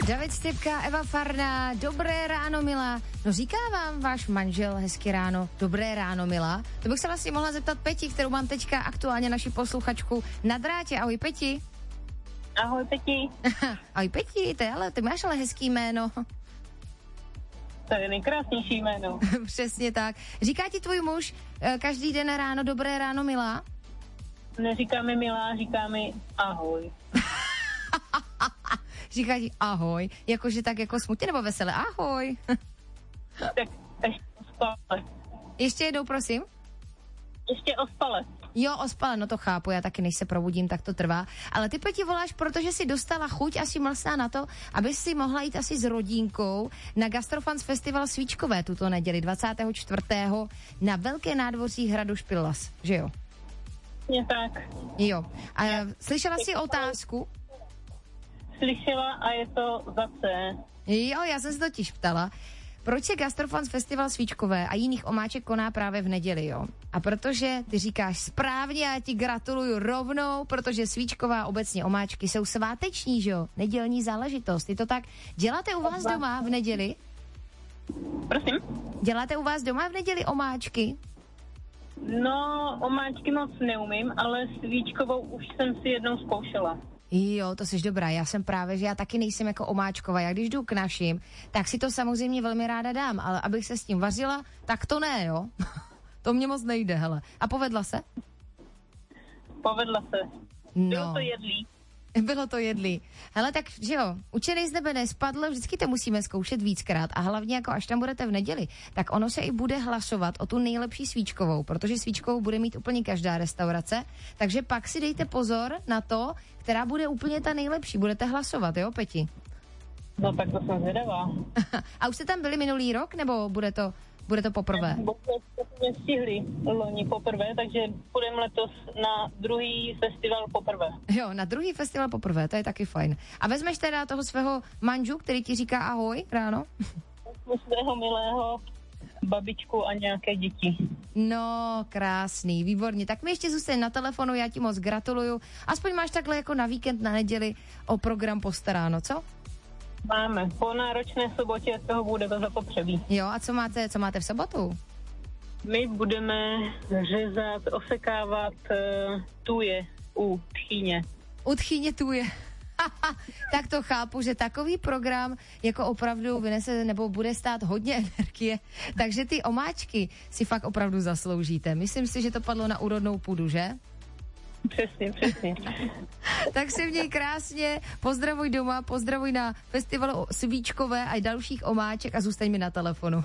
David Stypka, Eva Farná, dobré ráno, milá. No říká vám váš manžel hezky ráno, dobré ráno, milá? To bych se vlastně mohla zeptat Peti, kterou mám teďka aktuálně naši posluchačku na drátě. Ahoj, Peti. Ahoj, Peti. Ahoj, Peti, ty máš ale hezký jméno. To je nejkrásnější jméno. Přesně tak. Říká ti tvůj muž každý den ráno, dobré ráno, milá? Neříká mi milá, říká mi ahoj. Říká ti ahoj, jakože tak jako smutně nebo veselé, ahoj. Tak ještě ospale. Ještě jednou, prosím. Ještě ospale. Jo, ospale, no to chápu, já taky než se probudím, tak to trvá. Ale ty, Peti, voláš, protože jsi dostala chuť asi mlsná na to, aby si mohla jít asi s rodinkou na Gastrofans Festival Svíčkové tuto neděli 24. na Velké nádvoří hradu Špillas, že jo? Je tak. Jo. A slyšela jsi otázku? Slyšela a je to zase. Jo, já jsem se totiž ptala, proč se Gastrofans Festival Svíčkové a jiných omáček koná právě v neděli, jo? A protože ty říkáš správně, já ti gratuluju rovnou, protože svíčková obecně omáčky jsou sváteční, že jo? Nedělní záležitost. Je to tak? Děláte u vás doma v neděli? Prosím? Děláte u vás doma v neděli omáčky? No, omáčky moc neumím, ale svíčkovou už jsem si jednou zkoušela. Jo, to jsi dobrá, já jsem právě, že já taky nejsem jako omáčková, já když jdu k našim, tak si to samozřejmě velmi ráda dám, ale abych se s tím vařila, tak to ne, jo. To mě moc nejde, hele. A povedla se? Povedla se. No. Bylo to jedlý. Bylo to jedlý. Hele, tak, že jo, učenej z nebe nespadl, vždycky to musíme zkoušet víckrát a hlavně jako až tam budete v neděli, tak ono se i bude hlasovat o tu nejlepší svíčkovou, protože svíčkovou bude mít úplně každá restaurace, takže pak si dejte pozor na to, která bude úplně ta nejlepší. Budete hlasovat, jo, Peti? No tak to jsem zvědavá. A už jste tam byli minulý rok, nebo bude to poprvé? Jsme stihli loni poprvé, takže půjdeme letos na druhý festival poprvé. Jo, na druhý festival poprvé, to je taky fajn. A vezmeš teda toho svého manžu, který ti říká ahoj ráno? Svého milého, babičku a nějaké děti. No, krásný, výborně. Tak mi ještě zůstaň na telefonu, já ti moc gratuluju. Aspoň máš takhle jako na víkend, na neděli o program postaráno, co? Máme. Po náročné sobotě toho bude to zapotřebí. Jo, a co máte v sobotu? My budeme řezat, osekávat tuje u tchýně. U tchýně tuje. Tak to chápu, že takový program jako opravdu vynese nebo bude stát hodně energie, takže ty omáčky si fakt opravdu zasloužíte. Myslím si, že to padlo na úrodnou půdu, že? Přesně. Tak se měj krásně, pozdravuj doma, pozdravuj na festivalu Svíčkové a dalších omáček a zůstaň mi na telefonu.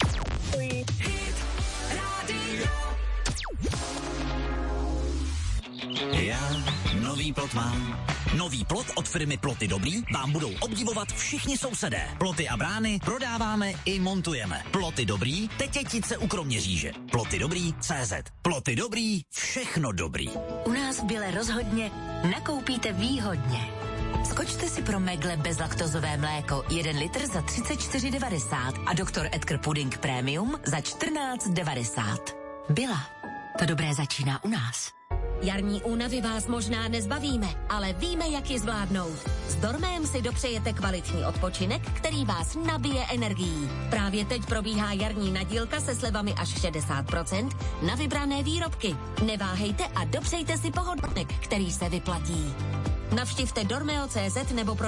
Já nový plot mám. Nový plot od firmy Ploty Dobrý vám budou obdivovat všichni sousedé. Ploty a brány prodáváme i montujeme. Ploty Dobrý, Tetětice u Kroměříže. Ploty Dobrý CZ. Ploty Dobrý, všechno dobrý. U nás v Bile rozhodně nakoupíte výhodně. Skočte si pro Megle bezlaktozové mléko 1 litr za 34,90 a Dr. Edgar Pudding Premium za 14,90. Byla. To dobré začíná u nás. Jarní únavy vás možná nezbavíme, ale víme, jak ji zvládnout. S Dormem si dopřejete kvalitní odpočinek, který vás nabije energií. Právě teď probíhá jarní nadílka se slevami až 60% na vybrané výrobky. Neváhejte a dopřejte si pohodlnek, který se vyplatí. Navštivte dormeo.cz nebo pro